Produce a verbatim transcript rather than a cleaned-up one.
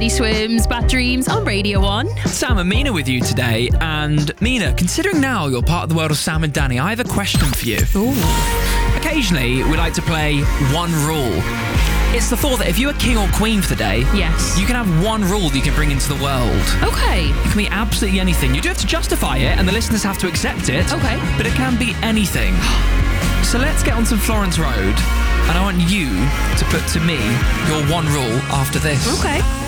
Teddy Swims, Bad Dreams on Radio one. Sam and Mina with you today. And Mina, considering now you're part of the world of Sam and Danny, I have a question for you. Ooh. Occasionally, we like to play one rule. It's the thought that if you're king or queen for the day, yes, you can have one rule that you can bring into the world. Okay. It can be absolutely anything. You do have to justify it, and the listeners have to accept it. Okay. But it can be anything. So let's get on to Florence Road, and I want you to put to me your one rule after this. Okay.